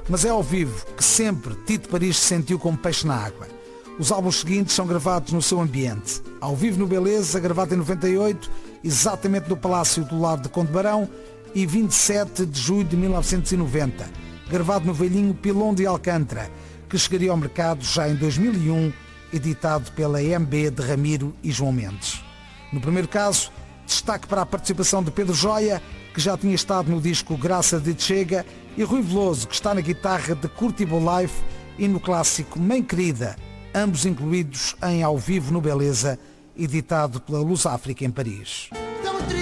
mas é ao vivo que sempre Tito Paris se sentiu como peixe na água. Os álbuns seguintes são gravados no seu ambiente. Ao vivo no Beleza, gravado em 98, exatamente no Palácio do Lar de Conde Barão, e 27 de julho de 1990, gravado no velhinho Pilão de Alcântara, que chegaria ao mercado já em 2001, editado pela MB de Ramiro e João Mendes. No primeiro caso, destaque para a participação de Pedro Joia, que já tinha estado no disco Graça de Chega, e Rui Veloso, que está na guitarra de Curtible Life e no clássico Mãe Querida, ambos incluídos em Ao Vivo no Beleza, editado pela Luz África em Paris.